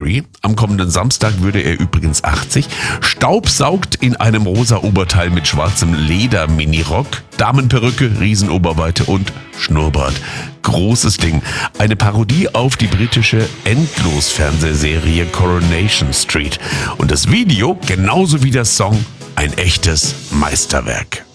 Curry. Am kommenden Samstag würde er übrigens 80. Staubsaugt in einem rosa Oberteil mit schwarzem Leder-Minirock. Damenperücke, Riesenoberweite und Schnurrbart. Großes Ding. Eine Parodie auf die britische Endlos-Fernsehserie Coronation Street. Und das Video, genauso wie der Song, ein echtes Meisterwerk.